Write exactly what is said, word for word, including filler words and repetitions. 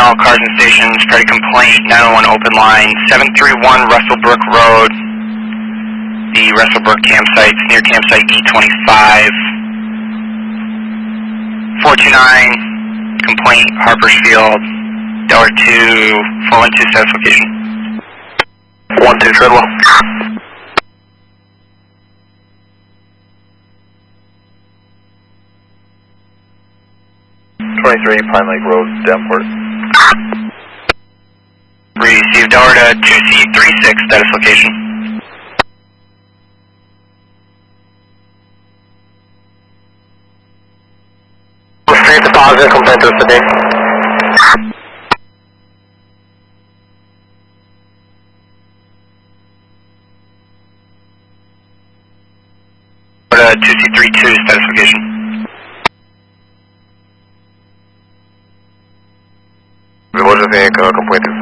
all cars and stations, credit complaint, nine one one open line, seven three one Russell Brook Road. The Russell Brook campsite, near campsite E twenty-five. four two nine, complaint, Harper's Field, Delaware two, four one two status location. one two Treadwell. twenty-three Pine Lake Road, Davenport. Receive Delaware to two C three six, status location. Street deposit, complaint to the city. Delaware two C three two, status location. Привожу к комплекту.